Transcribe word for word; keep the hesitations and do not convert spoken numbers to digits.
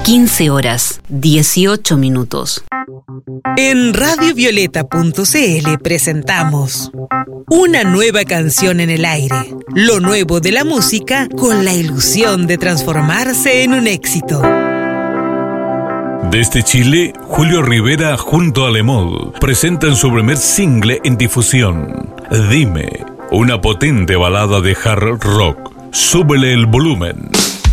quince horas, dieciocho minutos. En radio violeta punto c l presentamos una nueva canción en el aire, lo nuevo de la música con la ilusión de transformarse en un éxito. Desde Chile, Julio Rivera junto a Lemol presentan su primer single en difusión, Dime, una potente balada de hard rock. Súbele el volumen.